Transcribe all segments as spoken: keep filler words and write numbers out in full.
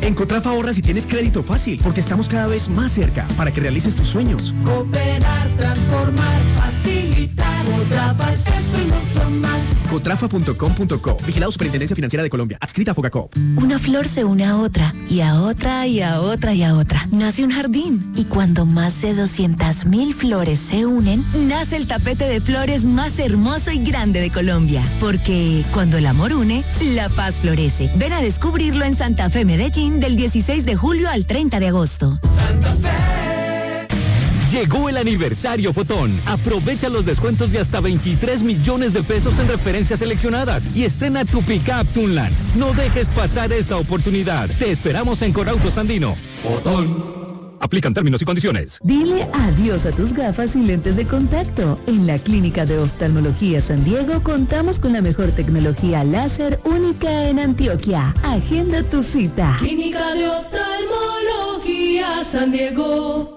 En Cotraf ahorras y tienes crédito fácil, porque estamos cada vez más cerca para que realices tus sueños. Cooperar, transformar, facilitar. Cotrafa es eso y mucho más. Cotrafa punto com punto co. Vigilado Superintendencia Financiera de Colombia. Adscrita a Fogacop. Una flor se une a otra, y a otra, y a otra, y a otra. Nace un jardín. Y cuando más de doscientas mil flores se unen, nace el tapete de flores más hermoso y grande de Colombia. Porque cuando el amor une, la paz florece. Ven a descubrirlo en Santa Fe, Medellín, del dieciséis de julio al treinta de agosto. Santa Fe. Llegó el aniversario Fotón. Aprovecha los descuentos de hasta veintitrés millones de pesos en referencias seleccionadas y estrena tu pick-up Tunland. No dejes pasar esta oportunidad. Te esperamos en Corautos Andino. Fotón. Aplican términos y condiciones. Dile adiós a tus gafas y lentes de contacto. En la Clínica de Oftalmología San Diego contamos con la mejor tecnología láser única en Antioquia. Agenda tu cita. Clínica de Oftalmología San Diego.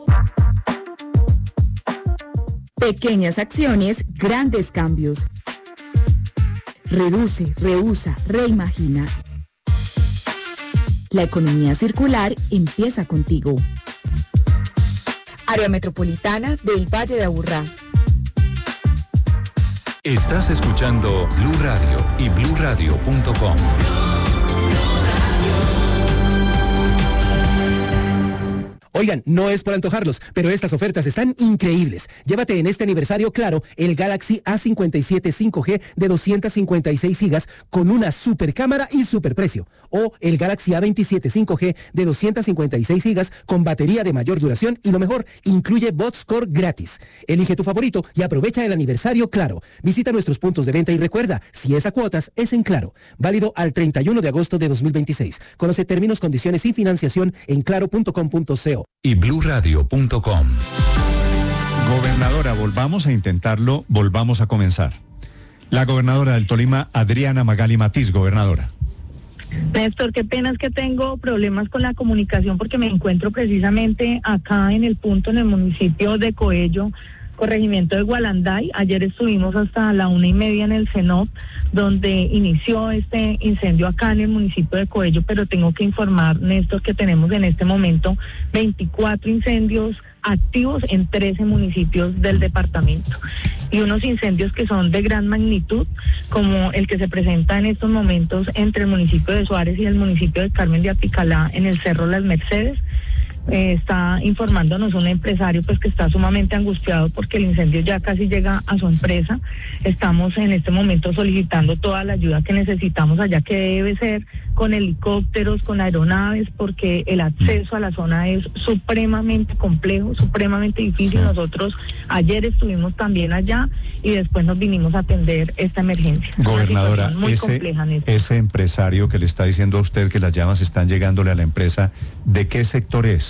Pequeñas acciones, grandes cambios. Reduce, reusa, reimagina. La economía circular empieza contigo. Área Metropolitana del Valle de Aburrá. Estás escuchando Blue Radio y blue radio punto com. Oigan, no es por antojarlos, pero estas ofertas están increíbles. Llévate en este aniversario Claro el Galaxy A cincuenta y siete cinco G de doscientas cincuenta y seis gigas con una super cámara y super precio. O el Galaxy A veintisiete cinco G de doscientas cincuenta y seis gigas con batería de mayor duración y lo mejor, incluye BotScore gratis. Elige tu favorito y aprovecha el aniversario Claro. Visita nuestros puntos de venta y recuerda, si es a cuotas, es en Claro. Válido al treinta y uno de agosto de dos mil veintiséis. Conoce términos, condiciones y financiación en claro punto com punto co. Y blue radio punto com. Gobernadora, volvamos a intentarlo, volvamos a comenzar. La gobernadora del Tolima, Adriana Magali Matiz, gobernadora. Néstor, qué pena es que tengo problemas con la comunicación porque me encuentro precisamente acá en el punto, en el municipio de Coello, corregimiento de Gualanday. Ayer estuvimos hasta la una y media en el CENOP, donde inició este incendio acá en el municipio de Coello, pero tengo que informar, Néstor, que tenemos en este momento veinticuatro incendios activos en trece municipios del departamento y unos incendios que son de gran magnitud, como el que se presenta en estos momentos entre el municipio de Suárez y el municipio de Carmen de Apicalá en el Cerro Las Mercedes. Eh, está informándonos un empresario pues que está sumamente angustiado porque el incendio ya casi llega a su empresa. Estamos en este momento solicitando toda la ayuda que necesitamos allá, que debe ser con helicópteros, con aeronaves, porque el acceso a la zona es supremamente complejo, supremamente difícil. Nosotros ayer estuvimos también allá y después nos vinimos a atender esta emergencia. Gobernadora, muy ese, compleja, ese empresario que le está diciendo a usted que las llamas están llegándole a la empresa, ¿de qué sector es?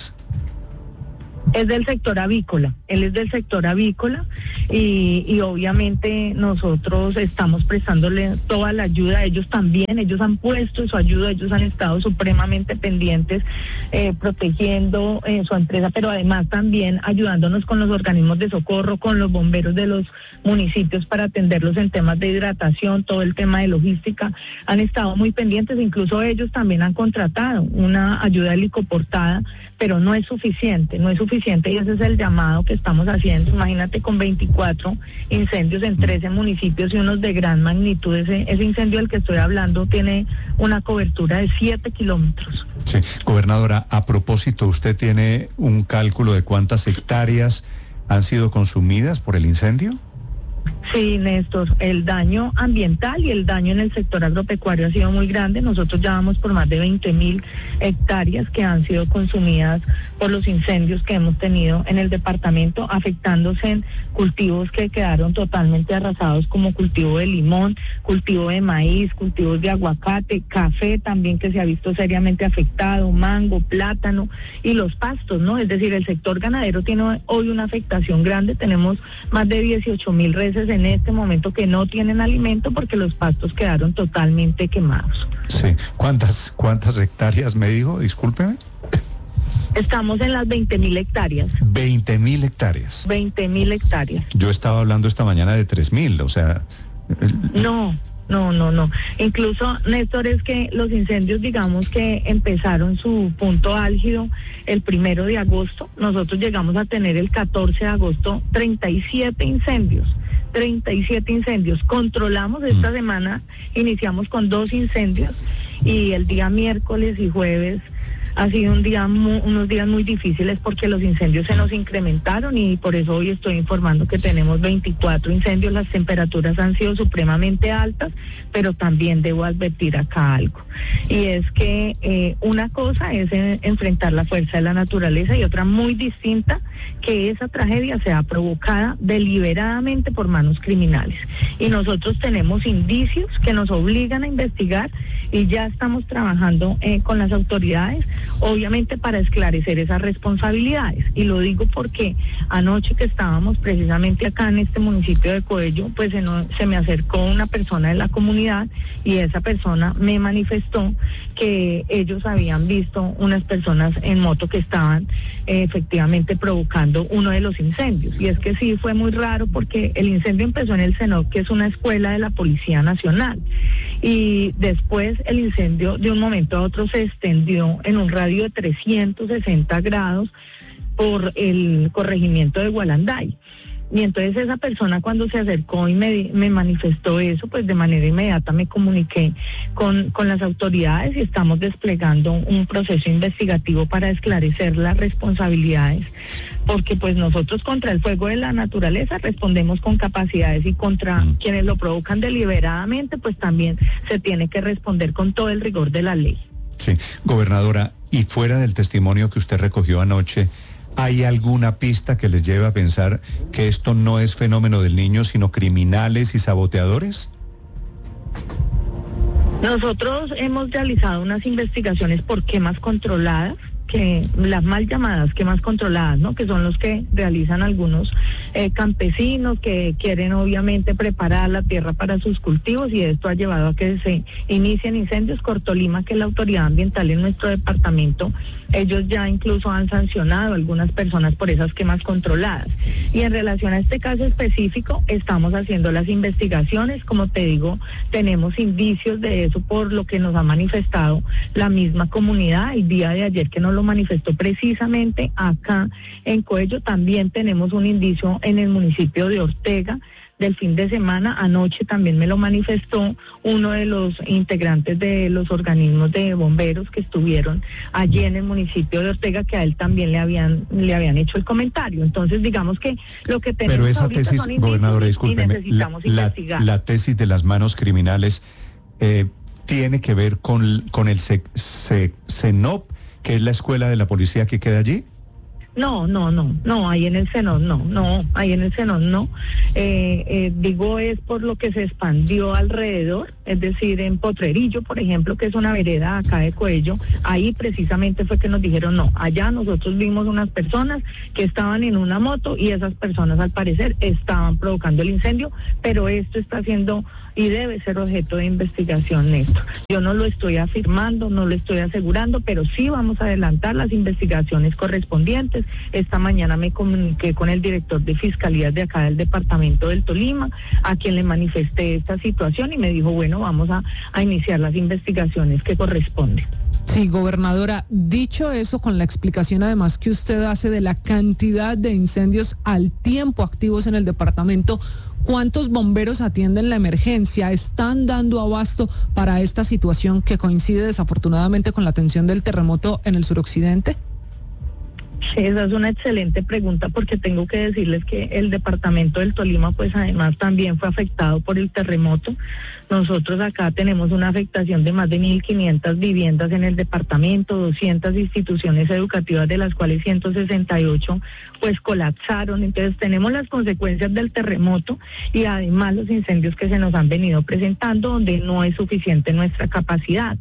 Es del sector avícola, él es del sector avícola y, y obviamente nosotros estamos prestándole toda la ayuda, ellos también, ellos han puesto su ayuda, ellos han estado supremamente pendientes, eh, protegiendo eh, su empresa, pero además también ayudándonos con los organismos de socorro, con los bomberos de los municipios para atenderlos en temas de hidratación, todo el tema de logística, han estado muy pendientes, incluso ellos también han contratado una ayuda helicoportada, pero no es suficiente, no es suficiente. Y ese es el llamado que estamos haciendo. Imagínate, con veinticuatro incendios en trece municipios y unos de gran magnitud. Ese, ese incendio del que estoy hablando tiene una cobertura de siete kilómetros. Sí, gobernadora, a propósito, ¿usted tiene un cálculo de cuántas hectáreas han sido consumidas por el incendio? Sí, Néstor, el daño ambiental y el daño en el sector agropecuario ha sido muy grande. Nosotros ya vamos por más de veinte mil hectáreas que han sido consumidas por los incendios que hemos tenido en el departamento, afectándose en cultivos que quedaron totalmente arrasados, como cultivo de limón, cultivo de maíz, cultivos de aguacate, café también, que se ha visto seriamente afectado, mango, plátano y los pastos, ¿no? Es decir, el sector ganadero tiene hoy una afectación grande. Tenemos más de dieciocho mil reses en este momento que no tienen alimento porque los pastos quedaron totalmente quemados. Sí. ¿Cuántas, cuántas hectáreas me dijo? Discúlpeme. Estamos en las veinte mil hectáreas. veinte mil hectáreas. veinte mil hectáreas. Yo estaba hablando esta mañana de tres mil, o sea... No, no, no, no. Incluso, Néstor, es que los incendios, digamos que empezaron su punto álgido el primero de agosto. Nosotros llegamos a tener el catorce de agosto treinta y siete incendios. treinta y siete incendios. Controlamos esta semana, iniciamos con dos incendios y el día miércoles y jueves ha sido un día mu- unos días muy difíciles porque los incendios se nos incrementaron y por eso hoy estoy informando que tenemos veinticuatro incendios. Las temperaturas han sido supremamente altas, pero también debo advertir acá algo. Y es que eh, una cosa es eh, enfrentar la fuerza de la naturaleza y otra muy distinta, que esa tragedia sea provocada deliberadamente por manos criminales. Y nosotros tenemos indicios que nos obligan a investigar y ya estamos trabajando eh, con las autoridades, obviamente para esclarecer esas responsabilidades. Y lo digo porque anoche que estábamos precisamente acá en este municipio de Coello, pues se, no, se me acercó una persona de la comunidad y esa persona me manifestó que ellos habían visto unas personas en moto que estaban eh, efectivamente provocando uno de los incendios. Y es que sí fue muy raro porque el incendio empezó en el CENOC, que es una escuela de la Policía Nacional, y después el incendio de un momento a otro se extendió en un radio de trescientos sesenta grados por el corregimiento de Gualanday. Y entonces esa persona cuando se acercó y me, me manifestó eso, pues de manera inmediata me comuniqué con, con las autoridades y estamos desplegando un proceso investigativo para esclarecer las responsabilidades, porque pues nosotros contra el fuego de la naturaleza respondemos con capacidades y contra quienes lo provocan deliberadamente, pues también se tiene que responder con todo el rigor de la ley. Sí, gobernadora, y fuera del testimonio que usted recogió anoche, ¿hay alguna pista que les lleve a pensar que esto no es fenómeno del niño, sino criminales y saboteadores? Nosotros hemos realizado unas investigaciones por quemas controladas, que las mal llamadas quemas controladas, ¿no? Que son los que realizan algunos eh, campesinos que quieren obviamente preparar la tierra para sus cultivos, y esto ha llevado a que se inicien incendios. Cortolima, que es la autoridad ambiental en nuestro departamento, ellos ya incluso han sancionado a algunas personas por esas quemas controladas. Y en relación a este caso específico, estamos haciendo las investigaciones. Como te digo, tenemos indicios de eso por lo que nos ha manifestado la misma comunidad. El día de ayer que nos lo manifestó precisamente acá en Coello, también tenemos un indicio en el municipio de Ortega del fin de semana. Anoche también me lo manifestó uno de los integrantes de los organismos de bomberos que estuvieron allí en el municipio de Ortega, que a él también le habían le habían hecho el comentario. Entonces, digamos que lo que tenemos Pero esa ahorita tesis, son indicios gobernadora, y discúlpeme, necesitamos la, investigar. La, la tesis de las manos criminales eh, tiene que ver con, con el C, C, CENOP, que es la escuela de la policía que queda allí. No, no, no, no, ahí en el Senón, no, no, ahí en el Senón no. Eh, eh, digo, es por lo que se expandió alrededor, es decir, en Potrerillo, por ejemplo, que es una vereda acá de Coello, ahí precisamente fue que nos dijeron no. Allá nosotros vimos unas personas que estaban en una moto y esas personas al parecer estaban provocando el incendio, pero esto está siendo y debe ser objeto de investigación, Néstor. Yo no lo estoy afirmando, no lo estoy asegurando, pero sí vamos a adelantar las investigaciones correspondientes. Esta mañana me comuniqué con el director de Fiscalías de acá del departamento del Tolima, a quien le manifesté esta situación y me dijo, bueno, vamos a, a iniciar las investigaciones que corresponden. Sí, gobernadora, dicho eso, con la explicación además que usted hace de la cantidad de incendios al tiempo activos en el departamento, ¿cuántos bomberos atienden la emergencia? ¿Están dando abasto para esta situación que coincide desafortunadamente con la atención del terremoto en el suroccidente? Esa es una excelente pregunta, porque tengo que decirles que el departamento del Tolima pues además también fue afectado por el terremoto. Nosotros acá tenemos una afectación de más de mil quinientas viviendas en el departamento, doscientas instituciones educativas, de las cuales ciento sesenta y ocho pues colapsaron. Entonces tenemos las consecuencias del terremoto y además los incendios que se nos han venido presentando, donde no es suficiente nuestra capacidad.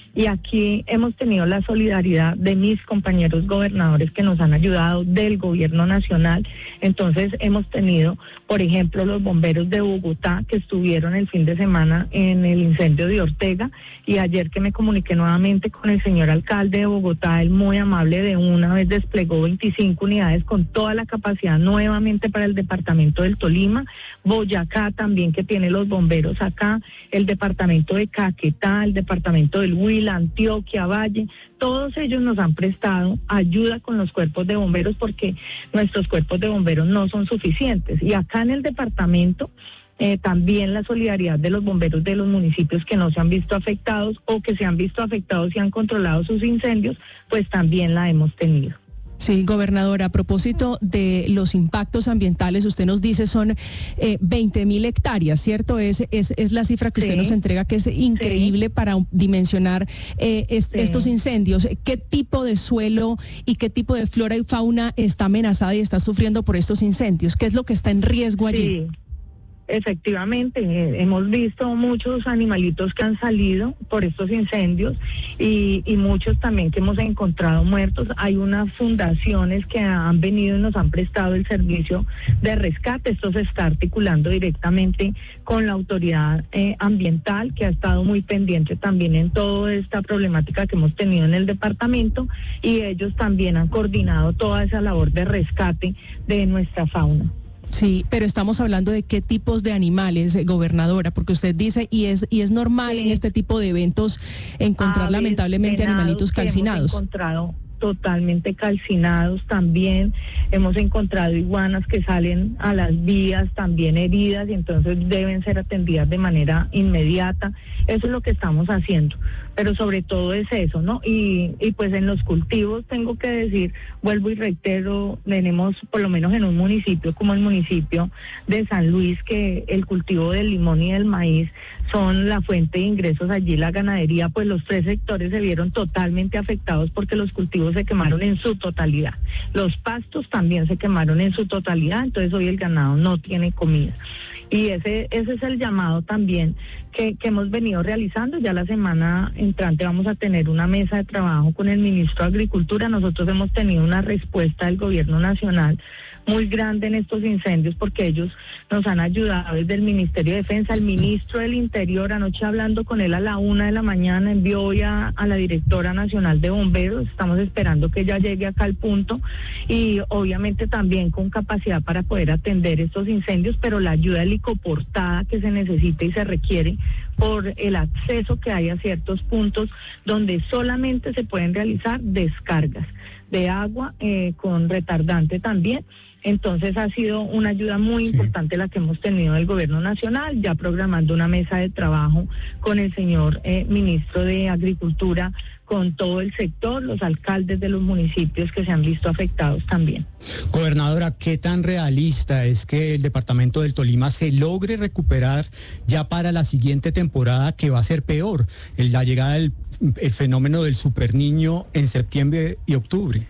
Y aquí hemos tenido la solidaridad de mis compañeros gobernadores que nos han ayudado, del gobierno nacional. Entonces hemos tenido, por ejemplo, los bomberos de Bogotá que estuvieron el fin de semana en el incendio de Ortega, y ayer que me comuniqué nuevamente con el señor alcalde de Bogotá, él muy amable, de una vez desplegó veinticinco unidades con toda la capacidad nuevamente para el departamento del Tolima. Boyacá también, que tiene los bomberos acá, el departamento de Caquetá, el departamento del Huila, Antioquia, Valle, todos ellos nos han prestado ayuda con los cuerpos de bomberos porque nuestros cuerpos de bomberos no son suficientes. Y acá en el departamento eh, también la solidaridad de los bomberos de los municipios que no se han visto afectados o que se han visto afectados y han controlado sus incendios, pues también la hemos tenido. Sí, gobernadora, a propósito de los impactos ambientales, usted nos dice son eh, veinte mil hectáreas, ¿cierto? Es, es, es la cifra que usted sí. nos entrega, que es increíble sí. para dimensionar eh, es, sí. estos incendios. ¿Qué tipo de suelo y qué tipo de flora y fauna está amenazada y está sufriendo por estos incendios? ¿Qué es lo que está en riesgo allí? Sí. Efectivamente, eh, hemos visto muchos animalitos que han salido por estos incendios y, y muchos también que hemos encontrado muertos. Hay unas fundaciones que han venido y nos han prestado el servicio de rescate. Esto se está articulando directamente con la autoridad eh, ambiental, que ha estado muy pendiente también en toda esta problemática que hemos tenido en el departamento, y ellos también han coordinado toda esa labor de rescate de nuestra fauna. Sí, pero estamos hablando de qué tipos de animales, eh, gobernadora, porque usted dice, y es y es normal sí. en este tipo de eventos encontrar Aves, lamentablemente animalitos calcinados. Hemos encontrado totalmente calcinados también, hemos encontrado iguanas que salen a las vías también heridas y entonces deben ser atendidas de manera inmediata. Eso es lo que estamos haciendo, pero sobre todo es eso, ¿no? Y, y pues en los cultivos tengo que decir, vuelvo y reitero, tenemos por lo menos en un municipio como el municipio de San Luis, que el cultivo del limón y del maíz son la fuente de ingresos allí, la ganadería, pues los tres sectores se vieron totalmente afectados porque los cultivos se quemaron en su totalidad. Los pastos también se quemaron en su totalidad, entonces hoy el ganado no tiene comida. Y ese ese es el llamado también que, que hemos venido realizando. Ya la semana entrante vamos a tener una mesa de trabajo con el ministro de Agricultura. Nosotros hemos tenido una respuesta del gobierno nacional muy grande en estos incendios porque ellos nos han ayudado desde el Ministerio de Defensa. El ministro del Interior, anoche hablando con él a la una de la mañana, envió hoy a, a la directora nacional de bomberos. Estamos esperando que ella llegue acá al punto y obviamente también con capacidad para poder atender estos incendios, pero la ayuda helicoportada que se necesita y se requiere por el acceso que hay a ciertos puntos donde solamente se pueden realizar descargas de agua eh, con retardante también. Entonces ha sido una ayuda muy sí. importante la que hemos tenido del gobierno nacional, ya programando una mesa de trabajo con el señor eh, ministro de Agricultura, con todo el sector, los alcaldes de los municipios que se han visto afectados también. Gobernadora, ¿qué tan realista es que el departamento del Tolima se logre recuperar ya para la siguiente temporada, que va a ser peor, la llegada del el fenómeno del superniño en septiembre y octubre?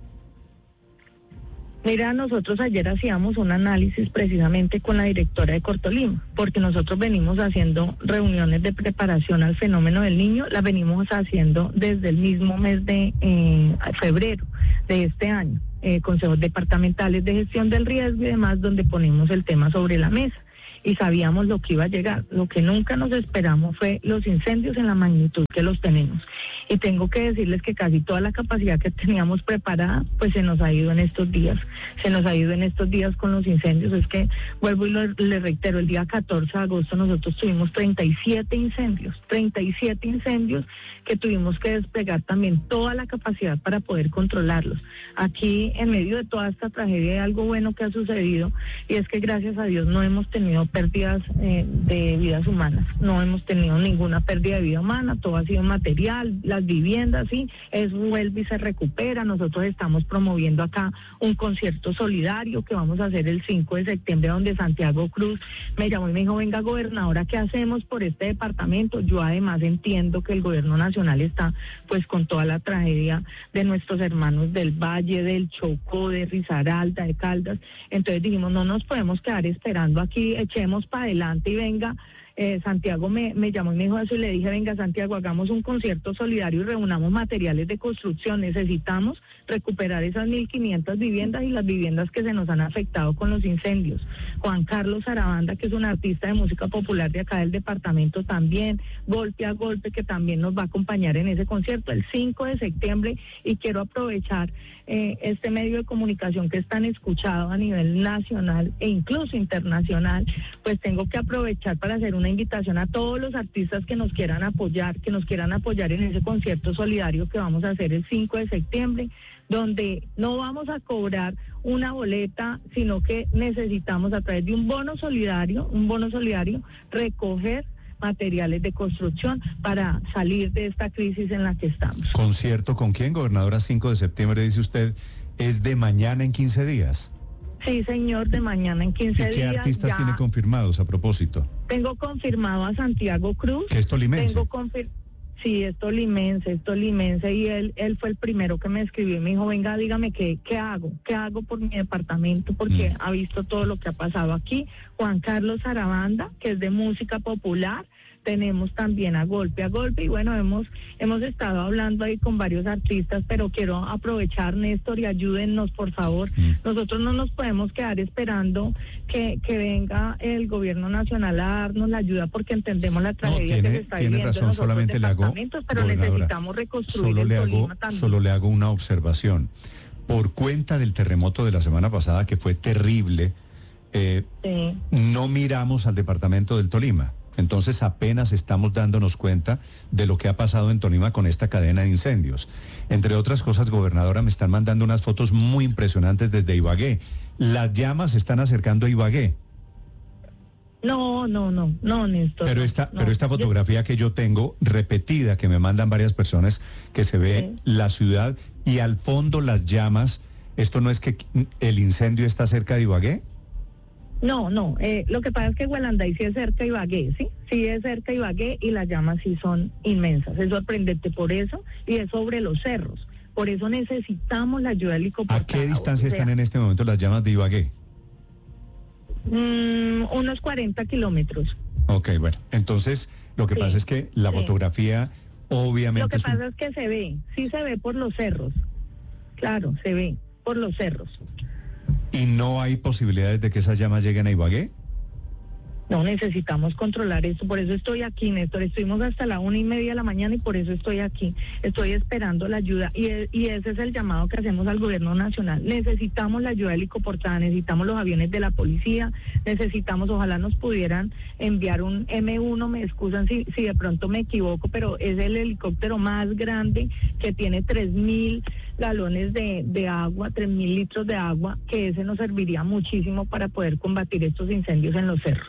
Mira, nosotros ayer hacíamos un análisis precisamente con la directora de Cortolima, porque nosotros venimos haciendo reuniones de preparación al fenómeno del niño, las venimos haciendo desde el mismo mes de eh, febrero de este año, eh, consejos departamentales de gestión del riesgo y demás, donde ponemos el tema sobre la mesa. Y sabíamos lo que iba a llegar. Lo que nunca nos esperamos fue los incendios en la magnitud que los tenemos. Y tengo que decirles que casi toda la capacidad que teníamos preparada, pues se nos ha ido en estos días. Se nos ha ido en estos días con los incendios. Es que, vuelvo y lo, le reitero, el día catorce de agosto nosotros tuvimos treinta y siete incendios, treinta y siete incendios que tuvimos que desplegar también toda la capacidad para poder controlarlos. Aquí, en medio de toda esta tragedia, hay algo bueno que ha sucedido, y es que gracias a Dios no hemos tenido pérdidas eh, de vidas humanas, no hemos tenido ninguna pérdida de vida humana, todo ha sido material, las viviendas, sí, eso vuelve y se recupera. Nosotros estamos promoviendo acá un concierto solidario que vamos a hacer el cinco de septiembre, donde Santiago Cruz me llamó y me dijo, venga gobernadora, ¿qué hacemos por este departamento? Yo además entiendo que el gobierno nacional está pues con toda la tragedia de nuestros hermanos del Valle, del Chocó, de Risaralda, de Caldas, entonces dijimos, no nos podemos quedar esperando aquí, echemos para adelante y venga eh, Santiago me, me llamó y me dijo eso y le dije, venga Santiago, hagamos un concierto solidario y reunamos materiales de construcción. Necesitamos recuperar esas mil quinientas viviendas y las viviendas que se nos han afectado con los incendios. Juan Carlos Sarabanda, que es un artista de música popular de acá del departamento también, Golpe a Golpe, que también nos va a acompañar en ese concierto el cinco de septiembre, y quiero aprovechar eh, este medio de comunicación que es tan escuchado a nivel nacional e incluso internacional, pues tengo que aprovechar para hacer una invitación a todos los artistas que nos quieran apoyar, que nos quieran apoyar en ese concierto solidario que vamos a hacer el cinco de septiembre, donde no vamos a cobrar una boleta, sino que necesitamos a través de un bono solidario, un bono solidario, recoger materiales de construcción para salir de esta crisis en la que estamos. ¿Concierto con quién, gobernadora? cinco de septiembre, dice usted, ¿es de mañana en quince días? Sí, señor, de mañana en quince días. ¿Y qué días, artistas ya tiene confirmados a propósito? Tengo confirmado a Santiago Cruz. ¿Que es tolimense? Tengo confir- Sí, es tolimense, es tolimense, y él él fue el primero que me escribió y me dijo, venga, dígame qué, qué hago, qué hago por mi departamento, porque mm. ha visto todo lo que ha pasado aquí. Juan Carlos Sarabanda, que es de música popular, tenemos también a Golpe a Golpe, y bueno, hemos hemos estado hablando ahí con varios artistas, pero quiero aprovechar, Néstor, y ayúdennos, por favor. Mm. Nosotros no nos podemos quedar esperando que, que venga el gobierno nacional a darnos la ayuda, porque entendemos la tragedia no, tiene, que se está tiene viviendo razón, en nosotros solamente le hago, pero necesitamos reconstruir solo el le Tolima hago, también. Solo le hago una observación. Por cuenta del terremoto de la semana pasada, que fue terrible, eh, sí. no miramos al departamento del Tolima. Entonces apenas estamos dándonos cuenta de lo que ha pasado en Tolima con esta cadena de incendios. Entre otras cosas, gobernadora, me están mandando unas fotos muy impresionantes desde Ibagué. Las llamas se están acercando a Ibagué. No, no, no, no, Néstor. Pero esta, no, pero esta fotografía que yo tengo, repetida, que me mandan varias personas, que se ve sí. la ciudad y al fondo las llamas, ¿esto no es que el incendio está cerca de Ibagué? No, no, eh, lo que pasa es que Gualanday sí es cerca de Ibagué, ¿sí? Sí es cerca de Ibagué y las llamas sí son inmensas. Es sorprendente por eso, y es sobre los cerros. Por eso necesitamos la ayuda helicóptera. ¿A qué distancia o sea, están en este momento las llamas de Ibagué? Mm, unos cuarenta kilómetros. Ok, bueno, entonces lo que sí, pasa es que la sí. fotografía obviamente... Lo que es pasa un... es que se ve, sí se ve por los cerros, claro, se ve por los cerros. ¿Y no hay posibilidades de que esas llamas lleguen a Ibagué? No, necesitamos controlar esto, por eso estoy aquí, Néstor. Estuvimos hasta la una y media de la mañana y por eso estoy aquí. Estoy esperando la ayuda y, y ese es el llamado que hacemos al gobierno nacional. Necesitamos la ayuda helicoportada, necesitamos los aviones de la policía, necesitamos, ojalá nos pudieran enviar un eme uno, me excusan si, si de pronto me equivoco, pero es el helicóptero más grande que tiene tres mil galones de, de agua, tres mil litros de agua, que ese nos serviría muchísimo para poder combatir estos incendios en los cerros.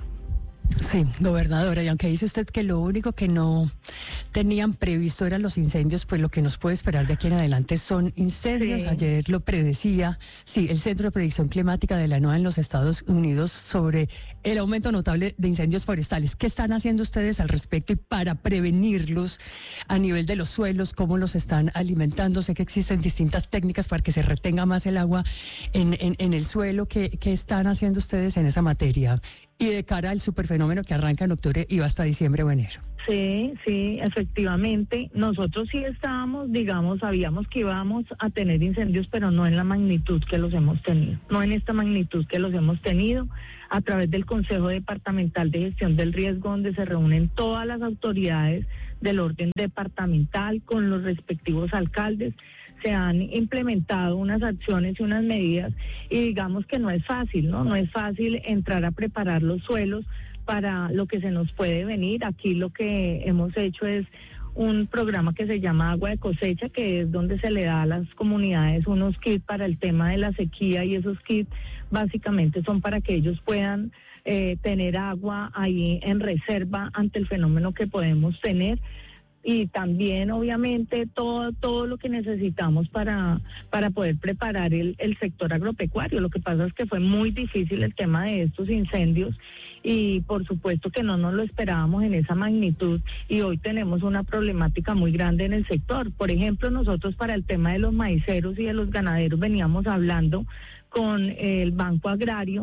Sí, gobernadora, y aunque dice usted que lo único que no tenían previsto eran los incendios, pues lo que nos puede esperar de aquí en adelante son incendios. Sí. Ayer lo predecía, sí, el Centro de Predicción Climática de la NOAA en los Estados Unidos sobre el aumento notable de incendios forestales. ¿Qué están haciendo ustedes al respecto y para prevenirlos a nivel de los suelos? ¿Cómo los están alimentando? Sé que existen distintas técnicas para que se retenga más el agua en, en, en el suelo. ¿Qué, qué están haciendo ustedes en esa materia? Y de cara al superfenómeno que arranca en octubre y va hasta diciembre o enero. Sí, sí, efectivamente. Nosotros sí estábamos, digamos, sabíamos que íbamos a tener incendios, pero no en la magnitud que los hemos tenido. No en esta magnitud que los hemos tenido. A través del Consejo Departamental de Gestión del Riesgo, donde se reúnen todas las autoridades del orden departamental con los respectivos alcaldes, se han implementado unas acciones y unas medidas, y digamos que no es fácil, ¿no? No es fácil entrar a preparar los suelos para lo que se nos puede venir. Aquí lo que hemos hecho es un programa que se llama Agua de Cosecha, que es donde se le da a las comunidades unos kits para el tema de la sequía, y esos kits básicamente son para que ellos puedan eh, tener agua ahí en reserva ante el fenómeno que podemos tener. Y también obviamente todo todo lo que necesitamos para para poder preparar el, el sector agropecuario. Lo que pasa es que fue muy difícil el tema de estos incendios y por supuesto que no nos lo esperábamos en esa magnitud, y hoy tenemos una problemática muy grande en el sector. Por ejemplo, nosotros para el tema de los maiceros y de los ganaderos veníamos hablando con el Banco Agrario,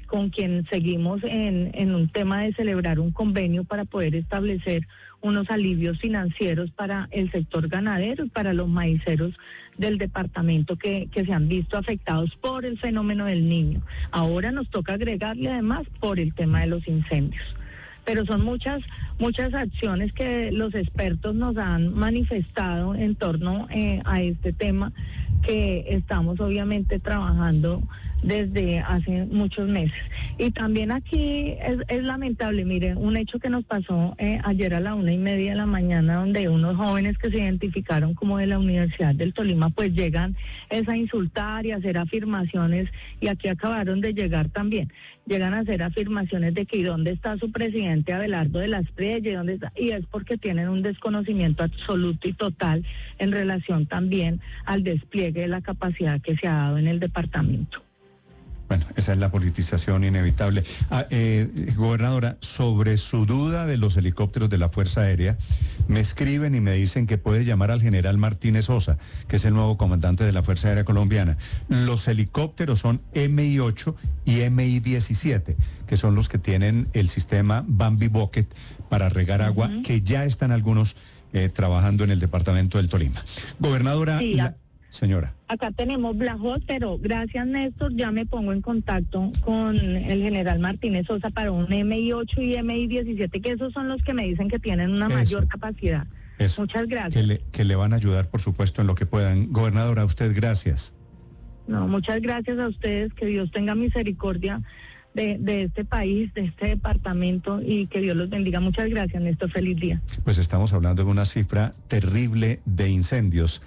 con quien seguimos en, en un tema de celebrar un convenio para poder establecer unos alivios financieros para el sector ganadero y para los maiceros del departamento que, que se han visto afectados por el fenómeno del Niño. Ahora nos toca agregarle además por el tema de los incendios. Pero son muchas, muchas acciones que los expertos nos han manifestado en torno eh, a este tema que estamos obviamente trabajando desde hace muchos meses. Y también aquí es, es lamentable, mire, un hecho que nos pasó eh, ayer a la una y media de la mañana, donde unos jóvenes que se identificaron como de la Universidad del Tolima, pues llegan es a insultar y a hacer afirmaciones, y aquí acabaron de llegar también, llegan a hacer afirmaciones de que ¿y dónde está su presidente Abelardo de la Espriella? ¿Y dónde está? Y es porque tienen un desconocimiento absoluto y total en relación también al despliegue de la capacidad que se ha dado en el departamento. Bueno, esa es la politización inevitable. Ah, eh, gobernadora, sobre su duda de los helicópteros de la Fuerza Aérea, me escriben y me dicen que puede llamar al general Martínez Sosa, que es el nuevo comandante de la Fuerza Aérea Colombiana. Los helicópteros son M I ocho y M I diecisiete, que son los que tienen el sistema Bambi Bucket para regar agua, uh-huh. que ya están algunos eh, trabajando en el departamento del Tolima. Gobernadora... Sí, la... Señora. Acá tenemos Blajot, pero gracias, Néstor, ya me pongo en contacto con el general Martínez Sosa para un M I ocho y M I diecisiete, que esos son los que me dicen que tienen una Eso. mayor capacidad. Eso. Muchas gracias. Que le, que le van a ayudar, por supuesto, en lo que puedan. Gobernadora, a usted gracias. No, muchas gracias a ustedes, que Dios tenga misericordia de, de este país, de este departamento, y que Dios los bendiga. Muchas gracias, Néstor, feliz día. Pues estamos hablando de una cifra terrible de incendios.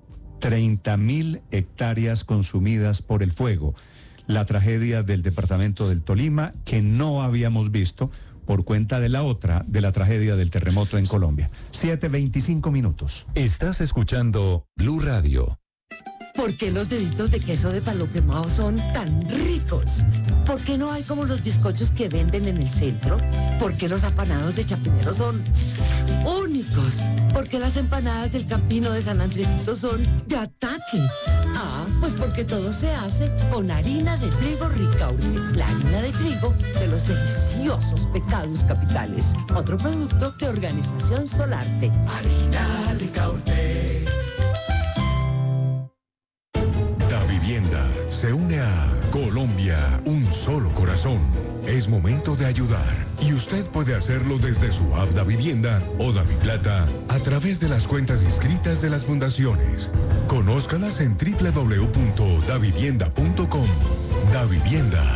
treinta mil hectáreas consumidas por el fuego. La tragedia del departamento del Tolima, que no habíamos visto por cuenta de la otra, de la tragedia del terremoto en Colombia. siete veinticinco minutos. Estás escuchando Blue Radio. ¿Por qué los deditos de queso de palo quemado son tan ricos? ¿Por qué no hay como los bizcochos que venden en el centro? ¿Por qué los apanados de Chapinero son únicos? ¿Por qué las empanadas del Campino de San Andresito son de ataque? Ah, pues porque todo se hace con harina de trigo Ricaurte, la harina de trigo de los deliciosos pecados capitales. Otro producto de Organización Solarte. Harina Ricaurte. Vivienda se une a Colombia, un solo corazón. Es momento de ayudar y usted puede hacerlo desde su app Da Vivienda o DaViplata a través de las cuentas inscritas de las fundaciones. Conózcalas en doble u doble u doble u punto da vivienda punto com. Da Vivienda.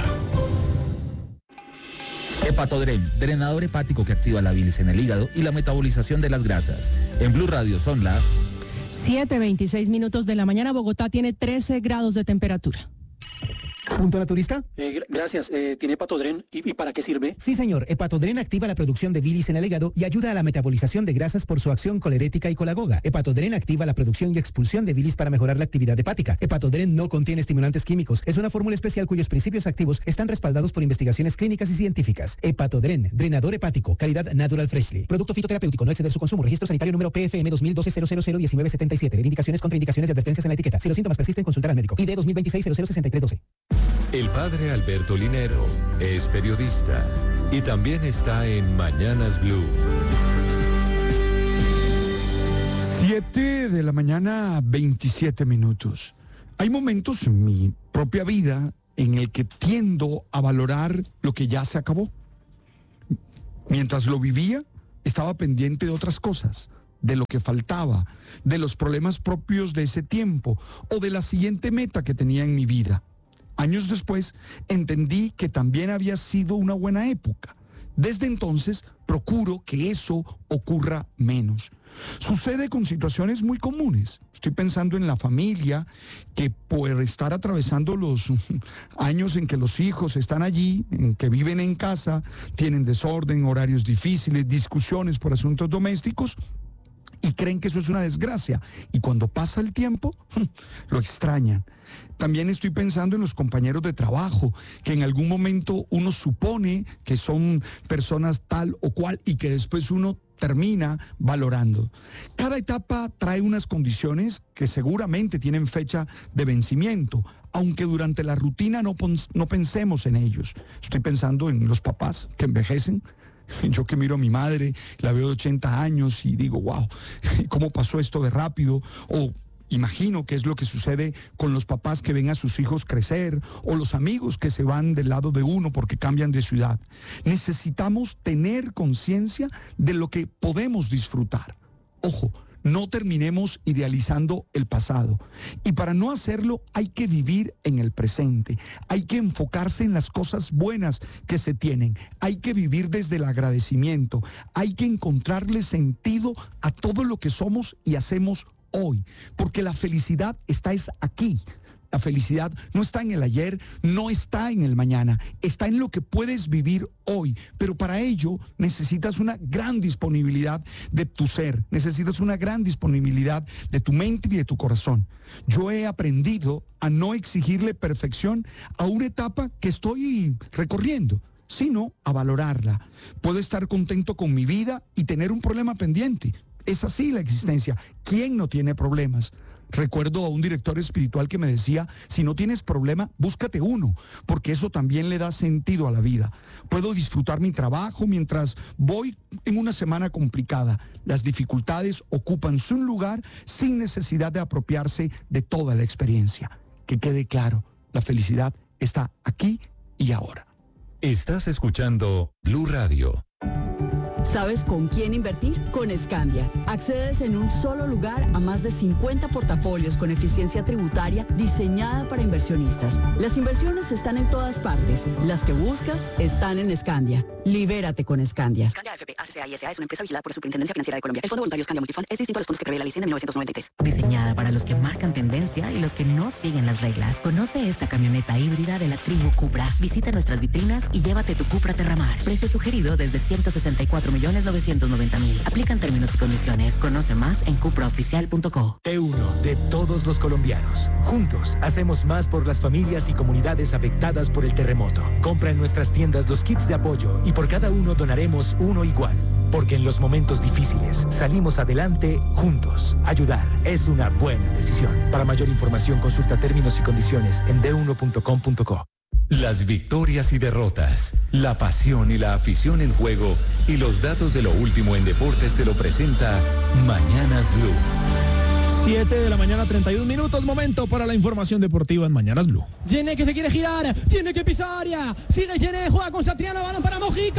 Hepatodren, drenador hepático que activa la bilis en el hígado y la metabolización de las grasas. En Blue Radio son las siete veintiséis minutos de la mañana. Bogotá tiene trece grados de temperatura. ¿Punto naturista? Eh, gracias. Eh, ¿Tiene Hepatodren? ¿Y, ¿Y para qué sirve? Sí, señor. Hepatodren activa la producción de bilis en el hígado y ayuda a la metabolización de grasas por su acción colerética y colagoga. Hepatodren activa la producción y expulsión de bilis para mejorar la actividad hepática. Hepatodren no contiene estimulantes químicos. Es una fórmula especial cuyos principios activos están respaldados por investigaciones clínicas y científicas. Hepatodren, drenador hepático, calidad Natural Freshly. Producto fitoterapéutico, no exceder su consumo. Registro sanitario número P F M dos mil doce cero cero cero diecinueve setenta y siete. Indicaciones, contraindicaciones y advertencias en la etiqueta. Si los síntomas persisten, consultar al médico. I D dos mil veintiséis cero cero sesenta y tres doce. El padre Alberto Linero es periodista y también está en Mañanas Blue. siete de la mañana, veintisiete minutos. Hay momentos en mi propia vida en el que tiendo a valorar lo que ya se acabó. Mientras lo vivía, estaba pendiente de otras cosas, de lo que faltaba, de los problemas propios de ese tiempo o de la siguiente meta que tenía en mi vida. Años después, entendí que también había sido una buena época. Desde entonces, procuro que eso ocurra menos. Sucede con situaciones muy comunes. Estoy pensando en la familia, que por estar atravesando los años en que los hijos están allí, en que viven en casa, tienen desorden, horarios difíciles, discusiones por asuntos domésticos, y creen que eso es una desgracia. Y cuando pasa el tiempo, lo extrañan. También estoy pensando en los compañeros de trabajo, que en algún momento uno supone que son personas tal o cual y que después uno termina valorando. Cada etapa trae unas condiciones que seguramente tienen fecha de vencimiento, aunque durante la rutina no, no pensemos en ellos. Estoy pensando en los papás que envejecen. Yo que miro a mi madre, la veo de ochenta años y digo, wow, ¿cómo pasó esto de rápido? O imagino qué es lo que sucede con los papás que ven a sus hijos crecer o los amigos que se van del lado de uno porque cambian de ciudad. Necesitamos tener conciencia de lo que podemos disfrutar. Ojo, no terminemos idealizando el pasado. Y para no hacerlo hay que vivir en el presente. Hay que enfocarse en las cosas buenas que se tienen. Hay que vivir desde el agradecimiento. Hay que encontrarle sentido a todo lo que somos y hacemos hoy, porque la felicidad está es aquí. La felicidad no está en el ayer, no está en el mañana, está en lo que puedes vivir hoy. Pero para ello necesitas una gran disponibilidad de tu ser, necesitas una gran disponibilidad de tu mente y de tu corazón. Yo he aprendido a no exigirle perfección a una etapa que estoy recorriendo, sino a valorarla. Puedo estar contento con mi vida y tener un problema pendiente. Es así la existencia. ¿Quién no tiene problemas? Recuerdo a un director espiritual que me decía, si no tienes problema, búscate uno, porque eso también le da sentido a la vida. Puedo disfrutar mi trabajo mientras voy en una semana complicada. Las dificultades ocupan su lugar sin necesidad de apropiarse de toda la experiencia. Que quede claro, la felicidad está aquí y ahora. Estás escuchando Blue Radio. ¿Sabes con quién invertir? Con Scandia. Accedes en un solo lugar a más de cincuenta portafolios con eficiencia tributaria diseñada para inversionistas. Las inversiones están en todas partes. Las que buscas están en Scandia. Libérate con Scandia. Scandia F P A C C A y S A es una empresa vigilada por la Superintendencia Financiera de Colombia. El Fondo Voluntario Scandia Multifund es distinto a los fondos que prevé la ley cien de mil novecientos noventa y tres. Diseñada para los que marcan tendencia y los que no siguen las reglas. Conoce esta camioneta híbrida de la tribu Cupra. Visita nuestras vitrinas y llévate tu Cupra Terramar. Precio sugerido desde ciento sesenta y cuatro millones novecientos noventa mil. Aplican términos y condiciones. Conoce más en cupra oficial punto co. T uno de todos los colombianos. Juntos hacemos más por las familias y comunidades afectadas por el terremoto. Compra en nuestras tiendas los kits de apoyo y por cada uno donaremos uno igual. Porque en los momentos difíciles salimos adelante juntos. Ayudar es una buena decisión. Para mayor información consulta términos y condiciones en d uno punto com punto co. Las victorias y derrotas, la pasión y la afición en juego y los datos de lo último en deportes se lo presenta Mañanas Blue. siete de la mañana, treinta y un minutos, momento para la información deportiva en Mañanas Blue. Yené que se quiere girar, tiene que pisar área, sigue Yené, juega con Satriano, balón para Mojica.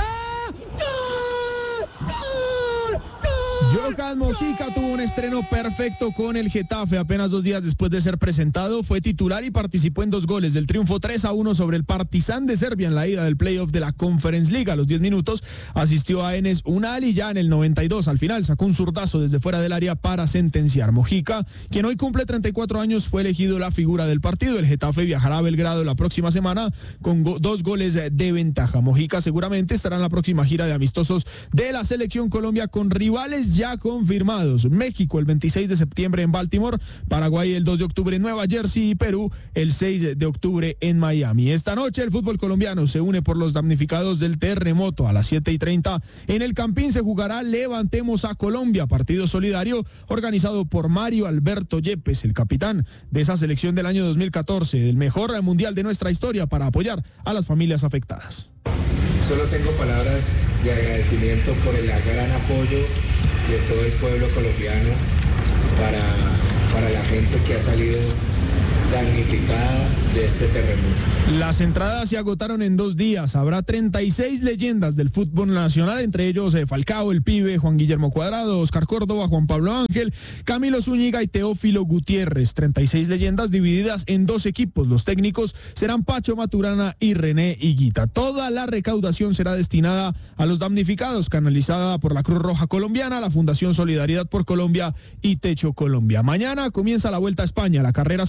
¡Gol! ¡Gol! ¡Gol! Johan Mojica tuvo un estreno perfecto con el Getafe. Apenas dos días después de ser presentado, fue titular y participó en dos goles del triunfo tres a uno sobre el Partizan de Serbia en la ida del playoff de la Conference League. A los diez minutos asistió a Enes Unal y ya en el noventa y dos al final sacó un zurdazo desde fuera del área para sentenciar. Mojica, quien hoy cumple treinta y cuatro años, fue elegido la figura del partido. El Getafe viajará a Belgrado la próxima semana con go- dos goles de ventaja. Mojica seguramente estará en la próxima gira de amistosos de la Selección Colombia con rivales ya confirmados. México el veintiséis de septiembre en Baltimore, Paraguay el dos de octubre en Nueva Jersey y Perú el seis de octubre en Miami. Esta noche el fútbol colombiano se une por los damnificados del terremoto. A las siete y treinta en el Campín se jugará Levantemos a Colombia, partido solidario organizado por Mario Alberto Yepes, el capitán de esa selección del año dos mil catorce, del mejor mundial de nuestra historia, para apoyar a las familias afectadas. Solo tengo palabras de agradecimiento por el gran apoyo de todo el pueblo colombiano para, para la gente que ha salido damnificada de este terremoto. Las entradas se agotaron en dos días. Habrá treinta y seis leyendas del fútbol nacional, entre ellos eh, Falcao, el Pibe, Juan Guillermo Cuadrado, Oscar Córdoba, Juan Pablo Ángel, Camilo Zúñiga y Teófilo Gutiérrez. treinta y seis leyendas divididas en dos equipos. Los técnicos serán Pacho Maturana y René Higuita. Toda la recaudación será destinada a los damnificados, canalizada por la Cruz Roja Colombiana, la Fundación Solidaridad por Colombia y Techo Colombia. Mañana comienza la Vuelta a España. La carrera saldrá de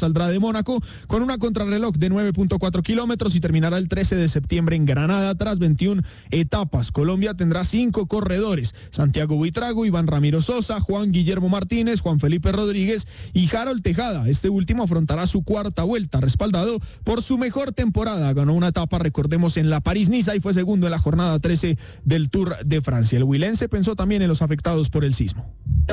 Mónaco con una contrarreloj de nueve punto cuatro kilómetros y terminará el trece de septiembre en Granada tras veintiuna etapas. Colombia tendrá cinco corredores: Santiago Buitrago, Iván Ramiro Sosa, Juan Guillermo Martínez, Juan Felipe Rodríguez y Harold Tejada. Este último afrontará su cuarta vuelta, respaldado por su mejor temporada. Ganó una etapa, recordemos, en la París-Niza y fue segundo en la jornada trece del Tour de Francia. El huilense pensó también en los afectados por el sismo.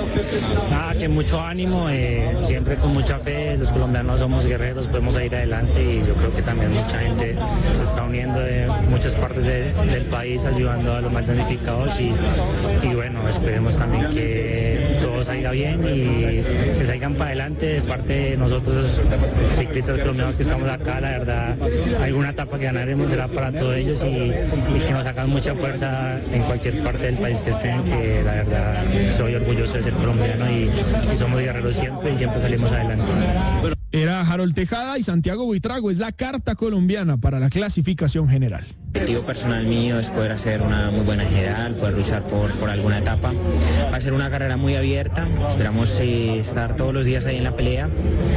Nada, que mucho ánimo, eh, siempre con mucha fe. Los colombianos somos guerreros, podemos ir adelante y yo creo que también mucha gente se está uniendo de muchas partes de, del país ayudando a los más damnificados y, y bueno, esperemos también que todo salga bien y que salgan para adelante. De parte de nosotros, ciclistas colombianos que estamos acá, la verdad, alguna etapa que ganaremos será para todos ellos y, y que nos hagan mucha fuerza en cualquier parte del país que estén, que la verdad soy orgulloso de ser colombiano y, y somos guerreros siempre y siempre salimos adelante. Era Harold Tejada y Santiago Buitrago. Es la carta colombiana para la clasificación general. El objetivo personal mío es poder hacer una muy buena general, poder luchar por, por alguna etapa. Va a ser una carrera muy abierta, esperamos eh, estar todos los días ahí en la pelea.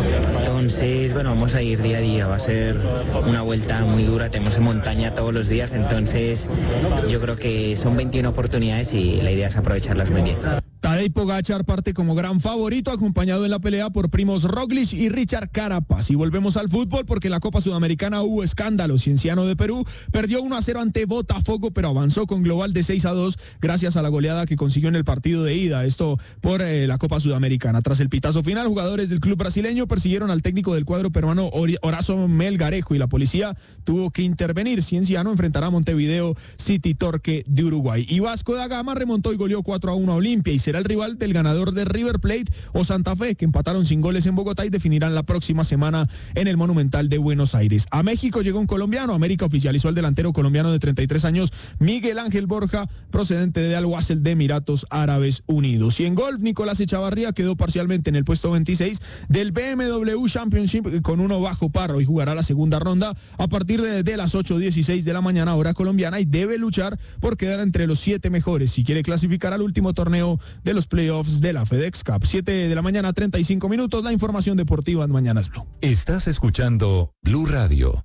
Entonces, bueno, vamos a ir día a día, va a ser una vuelta muy dura, tenemos en montaña todos los días, entonces yo creo que son veintiuna oportunidades y la idea es aprovecharlas muy bien. Tadej Pogačar parte como gran favorito, acompañado en la pelea por Primoz Roglic y Richard Carapaz. Y volvemos al fútbol porque en la Copa Sudamericana hubo escándalo. Cienciano de Perú perdió uno a cero ante Botafogo, pero avanzó con global de seis a dos gracias a la goleada que consiguió en el partido de ida. Esto por eh, la Copa Sudamericana. Tras el pitazo final, jugadores del club brasileño persiguieron al técnico del cuadro peruano Horacio Melgarejo y la policía tuvo que intervenir. Cienciano enfrentará a Montevideo City Torque de Uruguay. Y Vasco da Gama remontó y goleó cuatro a uno a Olimpia y será el rival del ganador de River Plate o Santa Fe, que empataron sin goles en Bogotá y definirán la próxima semana en el Monumental de Buenos Aires. A México llegó un colombiano. América oficializó al delantero colombiano de treinta y tres años, Miguel Ángel Borja, procedente de Al Wasl de Emiratos Árabes Unidos. Y en golf, Nicolás Echavarría quedó parcialmente en el puesto veintiséis del B M W Championship con uno bajo par. Hoy jugará la segunda ronda a partir de, de las ocho dieciséis de la mañana hora colombiana y debe luchar por quedar entre los siete mejores si quiere clasificar al último torneo de los playoffs de la FedEx Cup. siete de la mañana, treinta y cinco minutos, la información deportiva en Mañanas Blue. Estás escuchando Blue Radio.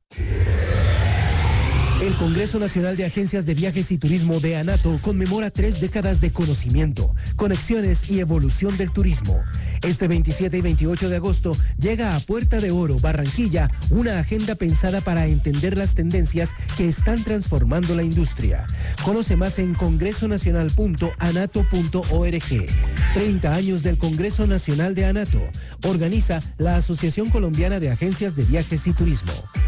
El Congreso Nacional de Agencias de Viajes y Turismo de ANATO conmemora tres décadas de conocimiento, conexiones y evolución del turismo. Este veintisiete y veintiocho de agosto llega a Puerta de Oro, Barranquilla, una agenda pensada para entender las tendencias que están transformando la industria. Conoce más en congreso nacional punto anato punto org. treinta años del Congreso Nacional de ANATO. Organiza la Asociación Colombiana de Agencias de Viajes y Turismo.